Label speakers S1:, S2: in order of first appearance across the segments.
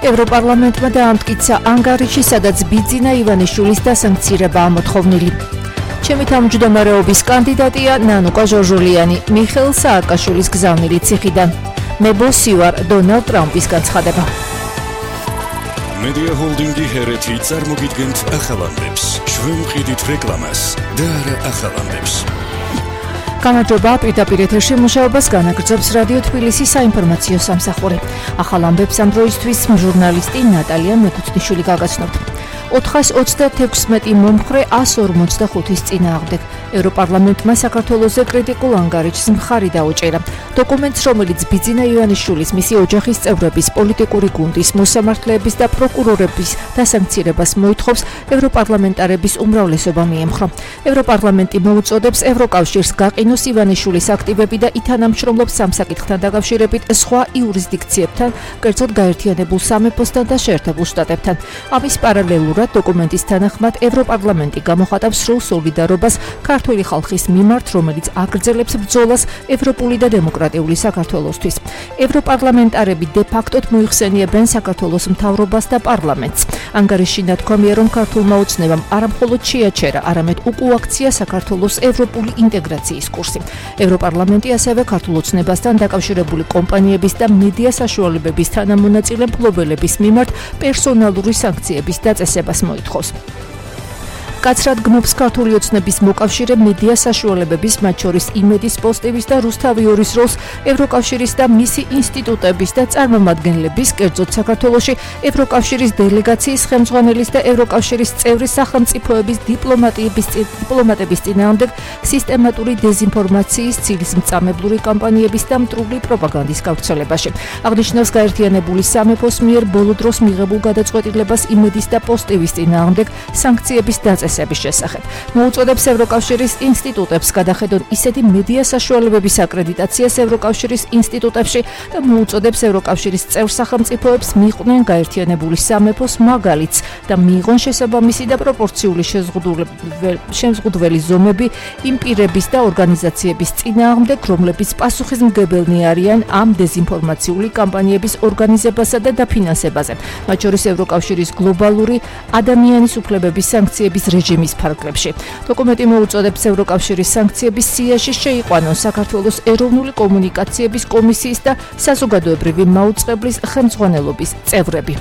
S1: ევროპარლამენტმა დაამტკიცა ანგარიში, სადაც ბიძინა ივანიშვილის დასანქცირებაა მოთხოვნილი. ჩემი თავმჯდომარეობის კანდიდატია ნანუკა ჟორჟოლიანი, მიხეილ სააკაშვილის გზავნილი ციხიდან. მე ბოსი ვარ, დონალდ ტრამპის განცხადება.
S2: Media Holding-ი ჰერეთი წარმოგიდგენთ ახალამდებს. ჩვენ ვყიდით რეკლამას და არა ახალამდებს.
S1: გამარჯობა, პირდაპირ ეთერში მუშაობას განაგრძობს რადიო თბილისის საინფორმაციო სამსახური. ახალ ამბებს ამ დროისთვის ჟურნალისტი ნატალია მეკუცნიშვილი გაგაცნობთ. 436 მომხრე 145-ის წინააღმდეგ. ევროპარლამენტმა საქართველოზე კრიტიკულ ანგარიშს მხარი დაუჭერა. დოკუმენტს, რომელიც ბიძინა ივანიშვილის, მისი ოჯახის წევრების, პოლიტიკური გუნდის, მოსამართლეების და პროკურორების დასანქცირებას მოითხოვს, ევროპარლამენტარების უმრავლესობა მიემხრო. ევროპარლამენტი მოუწოდებს ევროკავშირს გაყინოს ივანიშვილის აქტივები და ითანამშრომლობს ამ საკითხთან დაკავშირებით სხვა იურისდიქციებთან, კერძოდ გაერთიანებულ სამეფოსთან და შეერთებულ შტატებთან. ამის პარალელურად დოკუმენტის თანახმად ევროპარლამენტი გამოხატავს სრულ სოლიდარობას ქართული ხალხის მიმართ, რომელიც აგრძელებს ბრძოლას ევროპული და დემოკრატიული საქართველოსთვის. ევროპარლამენტარები დე-ფაქტოდ მოიხსენიებენ საქართველოს მთავრობას და პარლამენტს. ანგარიში ნათქვამია, რომ ქართულმა ოცნებამ არამხოლოდ შეაჩერა, არამედ უკუაქცია საქართველოს ევროპული ინტეგრაციის კურსი. ევროპარლამენტი ასევე ქართულ ოცნებასთან დაკავშირებული კომპანიების და მედია საშუალებების თანამონაწილე მფლობელების მიმართ პერსონალური სანქციების დაწესებას მოითხოვს. კაცრად გმობს ქართული ოცნების მოკავშირე მედია საშუალებების, მათ შორის იმედის პოსტების და რუსთავი ორის როლს ევროკავშირის და მისი ინსტიტუტების და წარმომადგენლების, კერძოდ საქართველოში ევროკავშირის დელეგაციის ხელმძღვანელის და ევროკავშირის წევრი სახელმწიფოების დიპლომატების წინააღმდეგ სისტემატური დეზინფორმაციის, ცილისმწამებლური კამპანიების და მტრული პროპაგანდის გავრცელებაში. აღნიშნავს გაერთიანებული სამეფოს მიერ ბოლო დროს მიღებულ გადაწყვეტილებას იმედის და პოსტების წინააღმდეგ სანქციების დაწესებას შესახებ. მოუწოდებს ევროკავშირის ინსტიტუტებს გადახედონ ისეთი მედია საშუალებების აკრედიტაციას ევროკავშირის ინსტიტუტებში და მოუწოდებს ევროკავშირის წევრ სახელმწიფოებს მიყვნენ გაერთიანებული სამეფოს მაგალითს და მიიღონ შესაბამისი და პროპორციული შეზღუდველი ზომები იმ პირების და ორგანიზაციების წინააღმდეგ, რომლებიც პასუხისმგებელნი არიან ამ დეზინფორმაციული კამპანიების ორგანიზებასა და დაფინანსებაზე, მათ შორის ევროკავშირის გლობალური ადამიანის უფლებების სანქციების რეჟიმის ფარგლებში. დოკუმენტი მოუწოდებს ევროკავშირის სანქციების სიაში შეიყვანონ საქართველოს ეროვნული კომუნიკაციების კომისიის და საზოგადოებრივი მაუწყებლის ხელმძღვანელობის წევრები.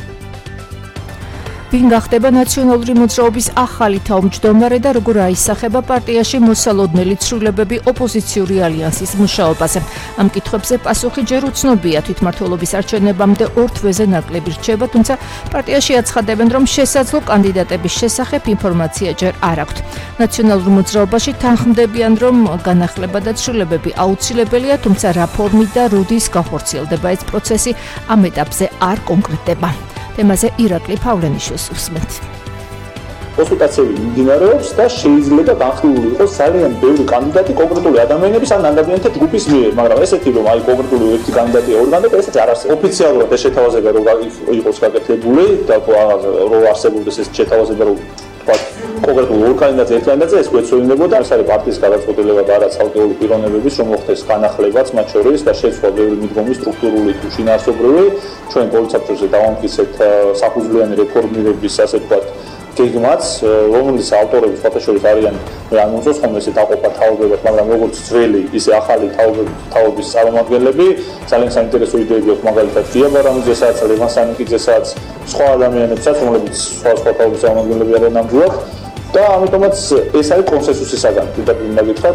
S1: ვინ გახდება ნაციონალური მოძრაობის ახალი თავმჯდომარე და როგორ აისახება პარტიაში მოსალოდნელი ცვლილებები ოპოზიციური ალიანსის მუშაობაზე. ამ კითხვებზე პასუხი ჯერ უცნობია. თვითმმართველობის არჩევნებამდე 2 თვეზე ნაკლები რჩება, თუმცა პარტიაში აცხადებენ, რომ შესაძლო კანდიდატების შესახებ ინფორმაცია ჯერ არ აქვთ. ნაციონალურ მოძრაობაში თანხმდებიან, რომ განახლება და ცვლილებები აუცილებელია, თუმცა რა ფორმით და როდის განხორციელდება ეს პროცესი, ამ ეტაპზე არ კონკრეტდება. თემაზე ირაკლი ფავლენიშვილს უსმენთ.
S3: კონსულტაციები მიმდინარეობს და შეიძლება განხილული იყოს ძალიან ბევრი კანდიდატი კონკრეტული ადამიანების ან ადამიანთა ჯგუფის მიერ, მაგრამ ესეთი რომ აი კონკრეტული ერთი კანდიდატია ორი კანდიდატი, ესეც არ არის ოფიციალურად ეს შეთავაზება რომ იყოს გაკეთებული და რომ არსებობდეს ეს შეთავაზება რომ კონკრეტულ ორ კანდიდატზე ერთ კანდიდატზე ეს გვეცოდინებოდა. ეს არის პარტიის გადაწყვეტილება და არა ცალკეული პიროვნებების, რომ მოხდეს განახლებაც მათ შორის და შეცვლა ბევრი მიდგომის სტრუქტურული თუ შინაარსობრივი. ჩვენ პოლიცაბჭოზე დავამტკიცეთ საფუძვლიანი რეფორმირების, ასე ვთქვათ, გეგმაც, რომლის ავტორები სხვადასხვა არიან, ან უძოს ხომ ესე დაყოფა თაობებად, მაგრამ როგორც ძველი, ისე ახალი თაობის წარმომადგენლები, ძალიან საინტერესო იდეები აქვს, მაგალითად დიაბარამიძესაც, ლევან სანიკიძესაც, სხვა ადამიანებსაც, რომლებიც სხვა თაობის წარმომადგენლები არიან ნამდვილად და ამიტომაც ეს არის კონსენსუსის საგანი, პირდაპირ უნდა გითხრათ.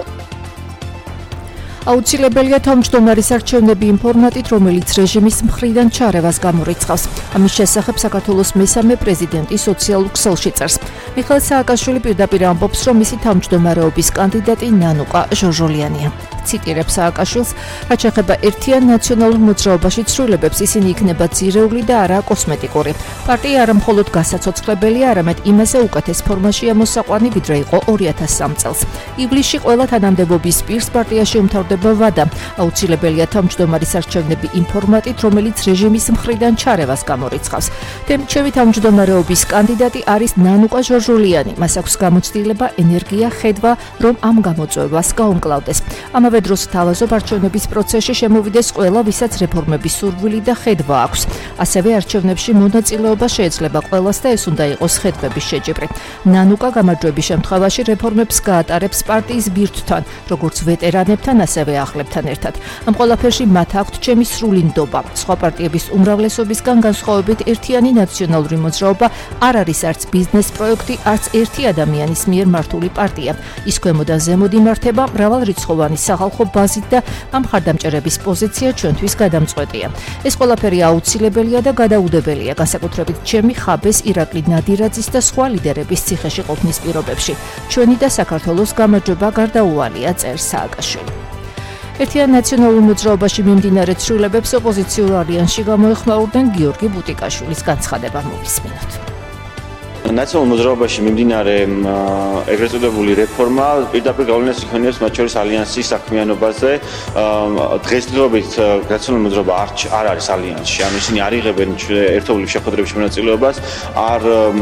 S1: აუცილებელია თავმჯდომარის არჩევნები იმ ფორმატით, რომელიც რეჟიმის მხრიდან ჩარევას გამორიცხავს. ამის შესახებ საქართველოს მესამე პრეზიდენტი სოციალურ ქსელში წერს. მიხეილ სააკაშვილი პირდაპირ ამბობს, რომ მისი თავმჯდომარეობის კანდიდატი ნანუკა ჟორჟოლიანია. ციტირებს სააკაშვილს, რაც შეეხება ერთიან ნაციონალურ მოძრაობაში ცვლილებებს, ისინი იქნება ძირეული და არა კოსმეტიკური. პარტია არა მხოლოდ გასაცოცხლებელია, არამედ იმაზე უკეთეს ფორმაშია მოსაყვანი, ვიდრე იყო 2003 წელს. ივლისში ყველა თანამდებობის პირს პარტიაში უმთავრდება გამოცხადება ვადა. აუცილებელია თავმჯდომარის არჩევნები იმ ფორმატით, რომელიც რეჟიმის მხრიდან ჩარევას გამორიცხავს. თემჩევი თავმჯდომარეობის კანდიდატი არის ნანუკა ჟორჟოლიანი. მას აქვს გამოცდილება, ენერგია, ხედვა, რომ ამ გამოწვევას გაუმკლავდეს. ამავე დროს თავაზობ არჩევნების პროცესში შემოვიდეს ყველა, ვისაც რეფორმების სურვილი და ხედვა აქვს. ასევე არჩევნებში მონაწილეობა შეიძლება ყველას და ეს უნდა იყოს ხედვების შეჯიბრი. ნანუკა გამარჯვების შემთხვევაში რეფორმებს გაატარებს პარტიის ბირთვთან, როგორც ვეტერანებთან, ასევე ახლებთან ერთად. ამ ყველაფერში მათ აქვთ ჩემი სრული ნდობა. სხვა პარტიების უმრავლესობისგან განსხვავებით ერთიანი ნაციონალური მოძრაობა არ არის არც ბიზნეს პროექტი, არც ერთი ადამიანის მიერ მართული პარტია. ის ქვემოდან ზემოთ იმართება მრავალრიცხოვანი სახალხო ბაზით და ამ მხარდამჭერების პოზიცია ჩვენთვის გადამწყვეტია. ეს ყველაფერი აუცილებელია და გადაუდებელია, განსაკუთრებით ჩემი ხაბეს ირაკლი ნადირაძის და სხვა ლიდერების ციხეში ყოფნის პირობებში. ჩვენი და საქართველოს გამარჯვება გარდაუვალია, წერს სააკაშვილი. ერთიან ნაციონალურ მოძრაობაში მიმდინარე ცვლილებებს ოპოზიციურ ალიანსში გამოეხმაურდნენ გიორგი ბუტიკაშვილის განცხადება მოვისმინოთ.
S4: ნაციონალურ მოძრაობაში მიმდინარე ეგრეთ წოდებული რეფორმა პირდაპირ გავლენას იქონიებს მათ შორის ალიანსის საქმიანობაზე. დღესდღეობით ნაციონალური მოძრაობა არ არის ალიანსში, ანუ ისინი არ იღებენ ერთობლივ შეხვედრებში მონაწილეობას, არ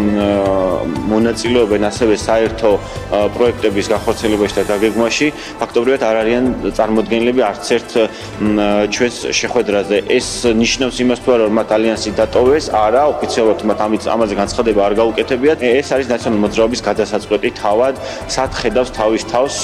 S4: მონაწილეობენ ასევე საერთო პროექტების განხორციელებაში და დაგეგმვაში. ფაქტობრივად არ არიან წარმოდგენილები არც ერთ ჩვენს შეხვედრაზე. ეს ნიშნავს იმას თუ არა, რომ მათ ალიანსი დატოვეს, არა, ოფიციალურად მათ ამაზე განცხადება არ გაუკეთებიათ. ეს არის ნაციონალური მოძრაობის გადასაწყვეტი თავად, სად ხედავს თავის თავს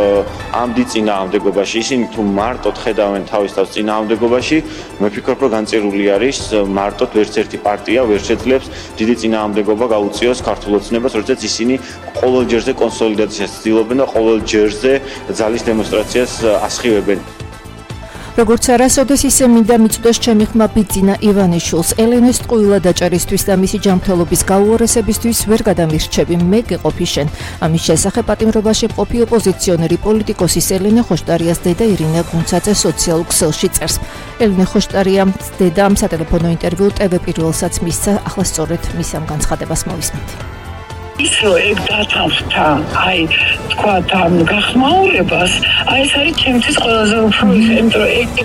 S4: ამ დიდ წინააღმდეგობაში. ისინი თუ მარტოდ ხედავენ თავის თავს წინააღმდეგობაში, მე ვფიქრობ, რომ განწირული არის მარტოდ ვერც ერთი პარტია ვერ შეძლებს დიდი წინააღმდეგობა გაუწიოს ქართულ ოცნებას, როდესაც ისინი ყოველ ჯერზე კონსოლიდაციას ცდილობენ და ყოველ ჯერზე ძალის დემონსტრაციას ასხივებენ.
S1: როგორც არასოდეს ისე მინდა მიწვდეს ჩემი ხმა ბიძინა ივანიშვილს. ელენეს ტყუილა დაჭერისთვის და მისი ჯანმრთელობის გაუარესებისთვის ვერ გადამირჩები, მე გეყოფი შენ. ამის შესახებ პატიმრობაში მყოფი ოპოზიციონერი პოლიტიკოსის ელენე ხოშტარიას დედა ირინა გუნცაძე სოციალურ ქსელში წერს. ელენე ხოშტარიამ დედამ სატელეფონო ინტერვიუ TV პირველსაც მისცა, ახლა სწორედ მის ამ განცხადებას მოვისმენთ.
S5: ის რომ ეგ დათანხმდა, აი თქვა ამ გახმაურებას, აი ეს არის ჩემთვის ყველაზე უფრო იმიტომ რომ ეგ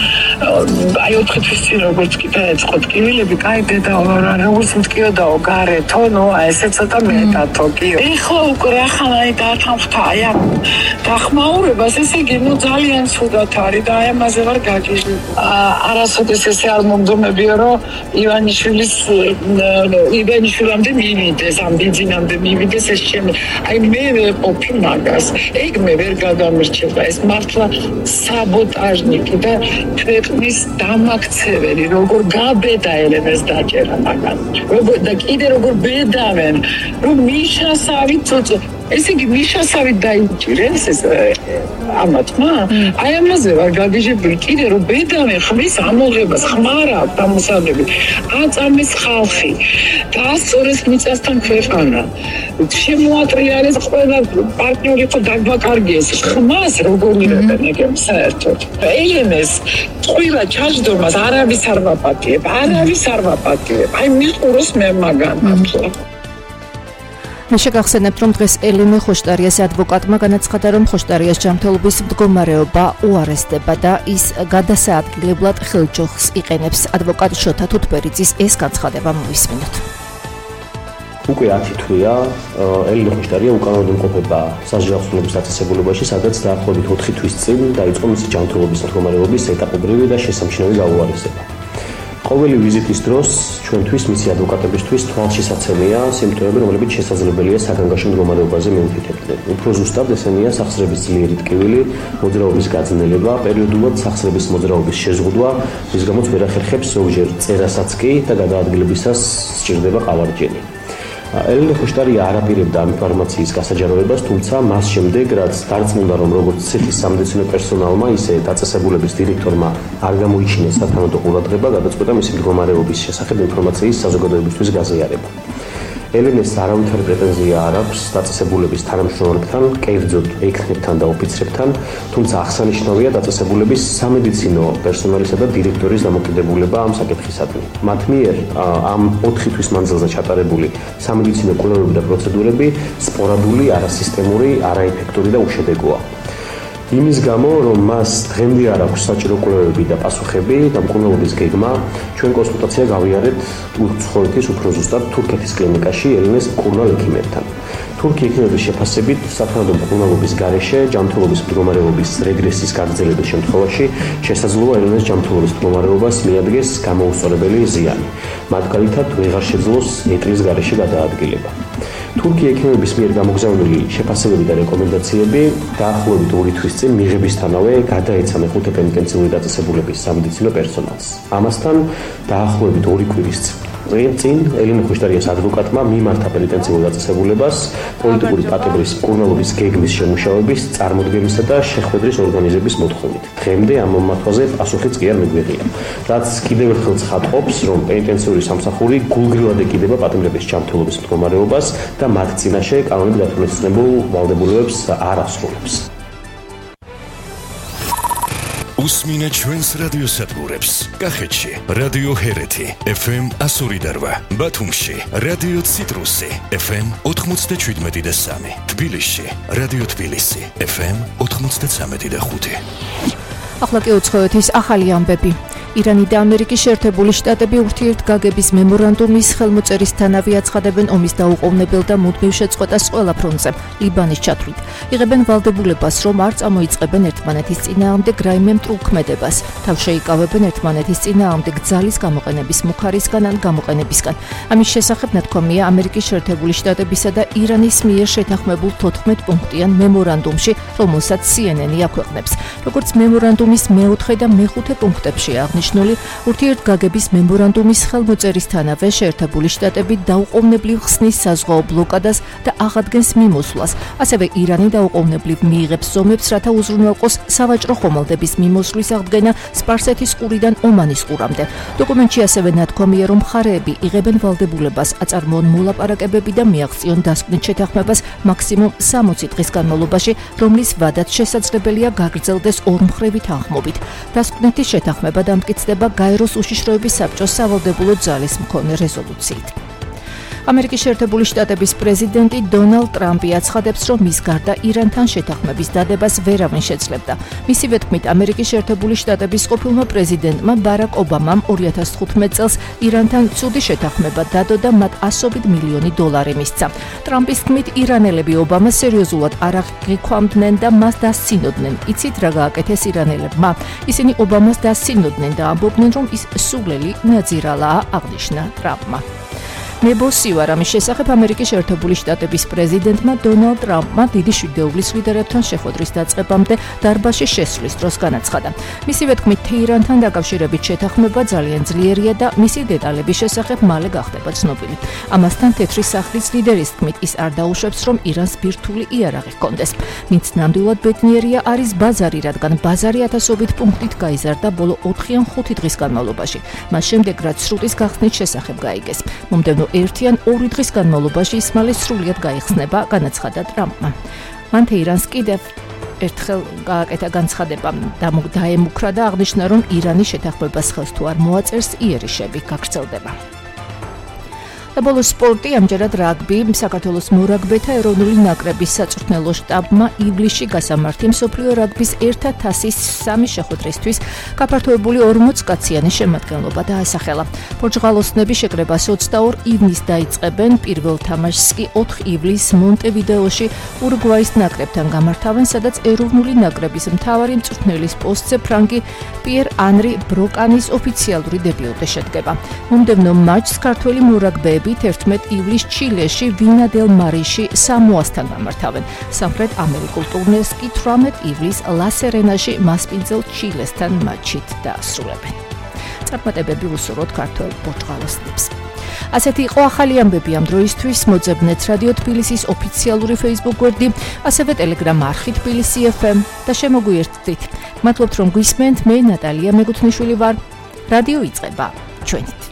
S5: აი 4 თვის წინ როგორც კი დაეწყო ტკივილები, კაი დედა როგორც მტკიოდაო გარეთო, ნუ აი ესე ცოტა მეტათო კი. ეხლა უკვე რახანაი დათანხმდა აი ამ გახმაურებას, ესე იგი ნუ ძალიან ცუდად არის და აი ამაზე ვარ გაგიჟდი. არასოდეს ესე არ მომდომებია რომ ივანიშვილამდე მივიდეს ამ ბიძინამ მივიდეს ეს ჩემი. აი მე ვეყოფი მაგას. ეგ მე ვერ გადამირჩება. ეს მართლა საბოტაჟნიკი და ქვეყნის დამაქცეველი, როგორ გაბედა ელენეს დაჭერა მაგას. როგორ და კიდე როგორ ბედავენ, რომ მიშასავით წოწო. ესე იგი მიშასავით დაიჭირეს ეს ამათმა. აი ამაზე ვარ გაგიჟებული კიდე რომ ბედავენ ხმის ამოღებას, ხმარა დამოსავლები. აწამეს ხალხი და ასწორეს მიწასთან ქვეყანა. შემოატრიალეს ყველა პარტნიორი ხო დაგვაკარგეს ხმას როგორ იღებენ ეგ საერთოდ. ელენეს ტყუილა ჩაჯდომას არავის არ ვაპატიებ. აი მიყუროს მე მაგან მართლა.
S1: მე შეგახსენებთ, რომ დღეს ელენე ხოშტარიას ადვოკატმა განაცხადა, რომ ხოშტარიას ჯანმრთელობის მდგომარეობა უარესდება და ის გადასაადგილებლად ხელჯოხს იყენებს. ადვოკატ შოთა თუთბერიძის ეს განცხადება მოვისმინოთ.
S6: უკვე 10 თვეა ელენე ხოშტარია უკანონოდ იმყოფება სასჯელს დაწესებულებაში, სადაც დაახლოებით 4 თვის წინ დაიწყო მისი ჯანმრთელობის მდგომარეობის ეტაპობრივი და შესამჩნევი გაუარესება. ყოველი ვიზიტის დროს ჩვენთვის მისი ადვოკატებისთვის თვალშისაცემია სიმპტომები, რომლებიც შესაძლებელია საგანგაშო მდგომარეობაზე მიუთითებდნენ. უფრო ზუსტად ესენია სახსრების ძლიერი ტკივილი, მოძრაობის გაძნელება, პერიოდულად სახსრების მოძრაობის შეზღუდვა, რის გამოც ვერ ახერხებს ზოგჯერ წერასაც კი და გადაადგილებისას სჭირდება ყავარჯელი. ელენე ხოშტარია არაპირებდა ამ ინფორმაციის გასაჯაროებას, თუმცა მას შემდეგ, რაც დარწმუნდა, რომ როგორც ციხის სამედიცინო პერსონალმა, ისე დაწესებულების დირექტორმა არ გამოიჩინეს სათანადო ყურადღება, გადაწყვეტა მისი მდგომარეობის შესახებ ინფორმაციის საზოგადოებისთვის გაზიარება. ელენეს არავითარი პრეტენზია არ აქვს დაწესებულების თანამშრომლებთან, კერძოდ ექნებთან და ოფიცრებთან, თუმცა აღსანიშნავია დაწესებულების სამედიცინო პერსონალისა და დირექტორის დამოკიდებულება ამ საკითხისადმი. მათ მიერ ამ 4 თვის მანძილზე ჩატარებული სამედიცინო კვლევები და პროცედურები სპორადული, არასისტემური, არაეფექტური და უშედეგოა. იმის გამო, რომ მას დღემდე არ აქვს საჭირო კვლევები და პასუხები და მკურნალობის გეგმა, ჩვენ კონსულტაცია გავიარეთ უცხოეთის, უფრო ზუსტად თურქეთის კლინიკაში ელენეს მკურნალ ექიმებთან. თურქი ექიმების შეფასებით, საფრანგეთის მკურნალობის გარეშე ჯანმრთელობის მდგომარეობის რეგრესის გაგრძელების შემთხვევაში შესაძლოა ელენეს ჯანმრთელობის მდგომარეობას მიადგეს გამოუსწორებელი ზიანი. მათ გარითად ვეღარ შეძლოს ეტლის გარეშე გადაადგილება. თურქი ექიმების მიერ გამოგზავნილი შეფასებები და რეკომენდაციები დაახლოებით 2 თვის წინ მიღებისთანავე გადაეცა მეხუთე პენიტენციური დაწესებულების სამედიცინო პერსონალს. ამასთან დაახლოებით 2 კვირის წინ ელენე ხუშტარიას ადვოკატმა მიმართა პენიტენციურ დაწესებულებას პოლიტიკური პატიმრის მკურნალობის გეგმის შემუშავების, წარმოდგენისა და შეხვედრის ორგანიზების მოთხოვნით. დღემდე ამ მომართვაზე პასუხიც კი არ მიგვიღია. რაც კიდევ ერთხელ ცხადყოფს, რომ პენიტენციური სამსახური გულგრილად ეკიდება პატიმრების ჯანმრთელობის მდგომარეობას და მათ წინაშე კანონით გათვალისწინებულ ვალდებულებებს არ ასრულებს.
S2: უსმინე ჩვენს რადიოსადგურებს. კახეთში რადიო ჰერეთი FM 102.8, ბათუმში რადიო ციტრუსი FM 97.3, თბილისში რადიო თბილისი FM 93.5.
S1: ახლა კი უცხოეთის ახალი ამბები. ირანი და ამერიკის შეერთებული შტატები ურთიერთგაგების მემორანდუმის ხელმოწერისთანავე აცხადებენ ომის დაუყოვნებელ და მუდმივ შეწყვეტას ყველა ფრონტზე, ლიბანის ჩათვლით. იღებენ ვალდებულებას, რომ არ წამოიწყებენ ერთმანეთის წინააღმდეგ რაიმე მტრულ ქმედებას. თავ შეიკავებენ ერთმანეთის წინააღმდეგ ძალის გამოყენების მუხარისგან ან გამოყენებისგან. ამის შესახებ ნათქვამია ამერიკის შეერთებული შტატებისა და ირანის მიერ შეთანხმებულ 14 პუნქტიან მემორანდუმში, რომელსაც CNN-ი აქვეყნებს. როგორც მემორანდუმის მე-4 და მე-5 პუნქტებშია აღნიშნული, ურთიერთგაგების მემორანდუმის ხელმოწერისთანავე შეერთებული შტატები დაუყოვნებლივ ხსნის საზღვაო ბლოკადას და აღადგენს მიმოსვლას. ასევე ირანი დაუყოვნებლივ მიიღებს ზომებს, რათა უზრუნველყოს სავაჭრო ხომალდების მიმოსვლის აღდგენა სპარსეთის ყურიდან ომანის ყურამდე. დოკუმენტში ასევე ნათქვამია, რომ მხარეები იღებენ ვალდებულებას აწარმოონ მოლაპარაკებები და მიაღწიონ დასკვნით შეთანხმებას მაქსიმუმ 60 დღის განმავლობაში, რომლის ვადაც შესაძლებელია გაგრძელდეს ორმხრივი თანხმობით. დასკვნითი შეთანხმება დამტკიცდება გაეროს უშიშროების საბჭოს სავალდებულო ძალის მქონე რეზოლუციით. ამერიკის შეერთებული შტატების პრეზიდენტი დონალდ ტრამპი აცხადებს, რომ მის გარდა ირანთან შეთანხმების დადებას ვერავინ შეძლებდა. მისივე თქმით, ამერიკის შეერთებული შტატების ყოფილმა პრეზიდენტმა ბარაკ ობამამ 2015 წელს ირანთან ცუდი შეთანხმება დადო და მათ $100 მილიონი მისცა. ტრამპის თქმით, ირანელები ობამას სერიოზულად არ აღიქვამდნენ და მას დასცინოდნენ. იცით რა გააკეთეს ირანელებმა? ისინი ობამას დასცინოდნენ და ამბობდნენ, რომ ის სულელი ნაძირალაა, აღნიშნა ტრამპმა. ნებოსი ვარ ამის შესახებ ამერიკის შეერთებული შტატების პრეზიდენტმა დონალდ ტრამპმა დიდი შვიდეულის ლიდერებთან შეხვედრის დაწყებამდე დარბაზში შესვლის დროს განაცხადა. მისივე თქმით, თეირანთან დაკავშირებით შეთანხმება ძალიან ძლიერია და მისი დეტალების შესახებ მალე გახდება ცნობილი. ამასთან თეთრი სახლის ლიდერის თქმით, ის არ დაუშვებს, რომ ირანს ბირთვული იარაღი ჰქონდეს. ვინც ნამდვილად ბედნიერია არის ბაზარი, რადგან ბაზარი ათასობით პუნქტით გაიზარდა ბოლო 4 ან 5 დღის განმავლობაში. მას შემდეგ, რაც სრუტის გახსნით შესახებ გაიგეს. მომდევნო 1 ან 2 დღის განმავლობაში ის მალე სრულიად გაიხსნება, განაცხადა ტრამპმა. მან თეირანს კიდევ ერთხელ გააკეთა განცხადება და დაემუქრა და აღნიშნა, რომ ირანი შეთანხმებას ხელს თუ არ მოაწერს, იერიშები გაგრძელდება. და ბოლოს სპორტი, ამჯერად რაგბი. საქართველოს მორაგბეთა ეროვნული ნაკრების საწვრთნელო შტაბმა ივლისში გასამართი მსოფლიო რაგბის ერთა თასის 3 შეხვედრისთვის გაფართოებული 40 კაციანი შემადგენლობა დაასახელა. პორტუგალოსნები შეკრებას 22 ივნისს დაიწყებენ, პირველ თამაშს კი 4 ივლისს მონტევიდეოში ურუგვაის ნაკრებთან გამართავენ, სადაც ეროვნული ნაკრების მთავარი მწვრთნელის პოსტზე ფრანგი პიერ ანრი ბროკანის ოფიციალური დებიუტი შედგება. მომდევნო მატჩს ქართველი მორაგბეები 11 ივლისს ჩილეში ვინა დელ მარიში სამოასთან გამართავენ. სამხრეთ ამერიკულ ტურნირს კი 18 ივლისს ლა-სერენაში მასპინძელ ჩილესთან მატჩით დაასრულებენ. წარმატებები უსურვოთ ქართველ პორტუგალოსნებს. ასეთი იყო ახალი ამბები ამ დროისთვის. მოძებნეთ რადიო თბილისის ოფიციალური Facebook გვერდი, ასევე Telegram არხი თბილისი FM და შემოგვიერთდით. მადლობთ რომ გვისმენთ. მე ნატალია მეგუთნიშვილი ვარ. რადიო იწყება ჩვენით.